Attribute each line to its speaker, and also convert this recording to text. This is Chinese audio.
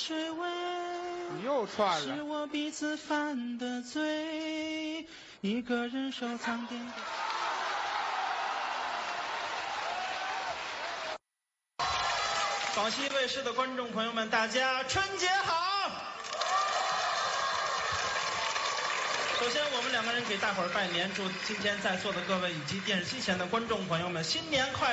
Speaker 1: 水味，
Speaker 2: 你又串了。
Speaker 1: 是我彼此犯的罪，一个人收藏点点。广西卫视的观众朋友们，大家春节好！首先，我们两个人给大伙儿拜年，祝今天在座的各位以及电视机前的观众朋友们新年快乐！